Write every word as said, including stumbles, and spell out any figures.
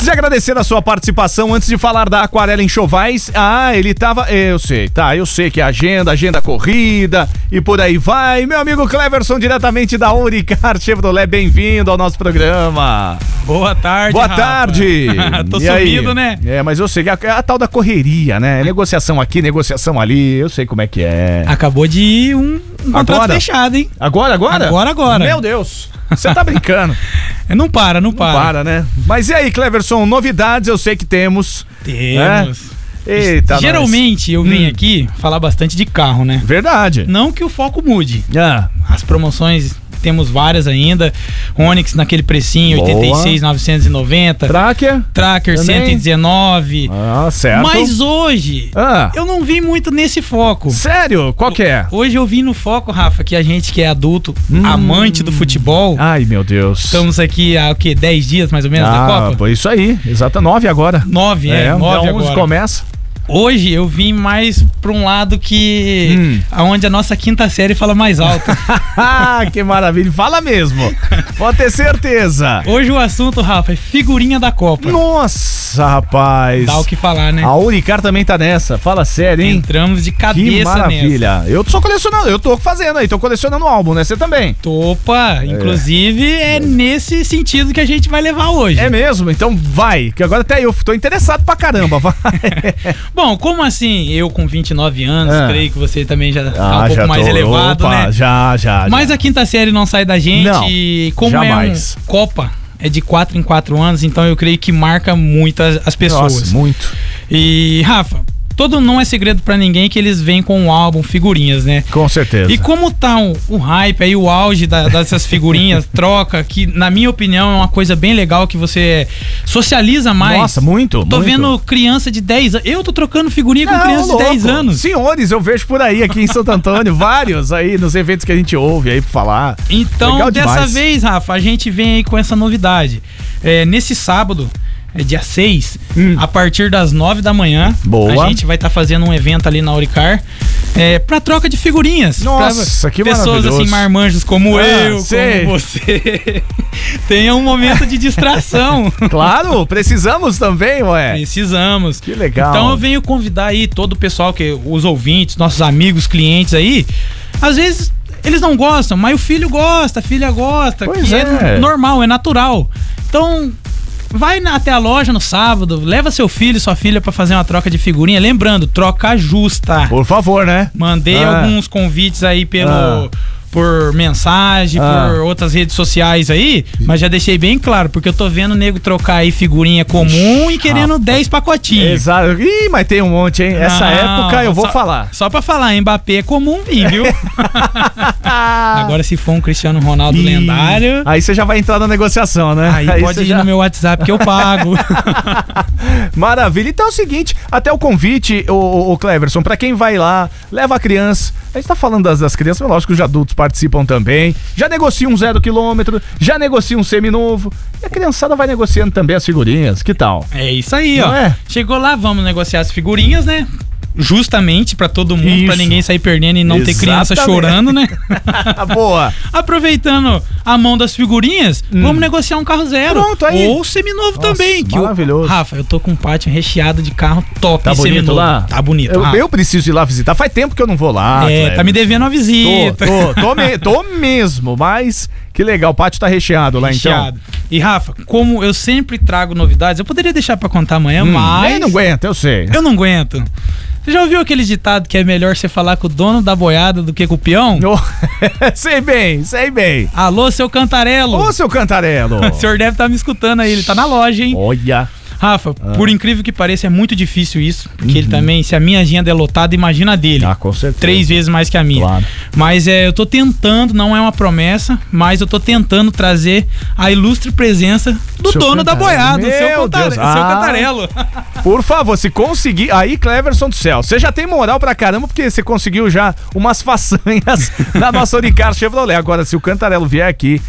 Antes de agradecer a sua participação, antes de falar da Aquarela Enxovais, ah, ele tava, eu sei, tá, eu sei que é agenda, agenda corrida e por aí vai. Meu amigo Cleverson, diretamente da Auricar Chevrolet, bem-vindo ao nosso programa. Boa tarde, Boa Rafa. tarde. Tô E aí? sumido, né? É, mas eu sei que é a, é a tal da correria, né? Negociação aqui, negociação ali, eu sei como é que é. Acabou de ir um, um contrato Agora? fechado, hein? Agora, agora? Agora, agora. Meu Deus, você tá brincando. Não para, não, Não para. para, né? Mas e aí, Cleverson, novidades eu sei que temos. Temos. É? Eita, Geralmente eu venho Hum. aqui falar bastante de carro, né? Verdade. Não que o foco mude. Ah, As promoções, temos várias ainda. Onix naquele precinho, Boa. oitenta e seis mil novecentos e noventa. Tracker. Tracker Também. cento e dezenove. Ah, certo. Mas hoje, Ah, eu não vim muito nesse foco. sério? Qual que é? Hoje eu vim no foco, Rafa, que a gente que é adulto, Hum. amante do futebol, Ai, meu Deus. estamos aqui há o quê? dez dias mais ou menos da ah, Copa? pô, isso aí. Exato, nove agora. Nove, é, nove dia onze agora. começa. Hoje eu vim mais pra um lado que... Hum. Onde a nossa quinta série fala mais alto. Ah, que maravilha. Fala mesmo. Pode ter certeza. Hoje o assunto, Rafa, é figurinha da Copa. Nossa, rapaz. Dá o que falar, né? A Auricar também tá nessa. Fala sério, hein? Entramos de Que cabeça maravilha. nessa. Eu tô colecionando, eu tô fazendo aí, tô colecionando álbum, né? Você também. Opa, inclusive é nesse sentido que a gente vai levar hoje. É mesmo? Então vai, que agora até eu tô interessado pra caramba, vai. Bom, como assim? Eu com vinte e nove anos, Ah. creio que você também já tá Ah, um pouco já mais tô. elevado, Opa, né? Já, já, Mas já. a quinta série não sai da gente. Não, E como jamais. é um Copa, é de quatro em quatro anos, então eu creio que marca muito as, as pessoas. Nossa, muito. E, Rafa, todo não é segredo pra ninguém que eles vêm com um álbum, figurinhas, né? Com certeza. E como tá o, o hype aí, o auge da- dessas figurinhas, troca, que na minha opinião é uma coisa bem legal que você socializa mais. Nossa, muito, Tô muito. vendo criança de dez anos. Eu tô trocando figurinha com Não, criança louco. de dez anos. Senhores, eu vejo por aí aqui em Santo Antônio, vários aí nos eventos que a gente ouve aí pra falar. Então, Legal dessa demais. vez, Rafa, a gente vem aí com essa novidade. É, nesse sábado, é dia seis, Hum. a partir das nove da manhã, Boa. a gente vai estar fazendo um evento ali na Auricar é, pra troca de figurinhas. Nossa, pra que pessoas maravilhoso. assim, marmanjos como Ah, eu, sei. como você, tenham um momento de distração. Claro, precisamos também, ué. Precisamos. Que legal. Então eu venho convidar aí todo o pessoal, que os ouvintes, nossos amigos, clientes aí, às vezes eles não gostam, mas o filho gosta, a filha gosta, Pois que é. é normal, é natural. Então, vai na- até a loja no sábado, leva seu filho, sua filha pra fazer uma troca de figurinha. Lembrando, troca justa. Por favor, né? Mandei Ah. alguns convites aí pelo... Ah. por mensagem, Ah. por outras redes sociais aí, mas já deixei bem claro, porque eu tô vendo o nego trocar aí figurinha comum e querendo dez pacotinhos. Exato. Ih, mas tem um monte, hein? Essa Não, época eu vou só- falar. Só pra falar, Mbappé é comum vir, viu? Agora, se for um Cristiano Ronaldo Ih, lendário, Aí você já vai entrar na negociação, né? aí, pode você ir já- no meu WhatsApp que eu pago. Maravilha. Então é o seguinte, até o convite, o, o, o Cleverson, pra quem vai lá, leva a criança. A gente tá falando das, das crianças, mas lógico que os adultos participam também. Já negocia um zero quilômetro, já negocia um seminovo. E a criançada vai negociando também as figurinhas. Que tal? É isso aí, Não ó. é? Chegou lá, vamos negociar as figurinhas, né? Justamente pra todo mundo, Isso. pra ninguém sair perdendo e não ter criança Exatamente. chorando, né? Boa. Aproveitando a mão das figurinhas, vamos negociar um carro zero. Hum. Pronto, aí. Ou seminovo Nossa, também. Que o- maravilhoso. Rafa, eu tô com um pátio recheado de carro top Tá e bonito seminovo. lá? Tá bonito. Eu, Rafa. eu preciso ir lá visitar. Faz tempo que eu não vou lá. É, Cleverson. tá me devendo uma visita. Tô, tô, tô, me- tô mesmo, mas que legal, o pátio tá recheado lá Recheado. E Rafa, como eu sempre trago novidades, eu poderia deixar pra contar amanhã, então. Hum, mas nem não aguenta, eu sei. eu não aguento. Você já ouviu aquele ditado que é melhor você falar com o dono da boiada do que com o peão? Oh, sei bem, sei bem. Alô, seu cantarelo. Ô, seu cantarelo. O senhor deve estar me escutando aí, ele tá na loja, hein? Olha. Rafa, por incrível que pareça, é muito difícil isso. Porque ele também, se a minha agenda é lotada, imagina a dele. Ah, com certeza. Três vezes mais que a minha. Claro. Mas é, eu tô tentando, não é uma promessa, mas eu tô tentando trazer a ilustre presença do Seu dono da Cantarelo. boiada, o seu, Meu cantare- Deus. seu Ah. cantarelo. Por favor, se conseguir. Aí, Cleverson do céu, você já tem moral pra caramba, porque você conseguiu já umas façanhas na nossa Auricar Chevrolet. Agora, se o Cantarelo vier aqui,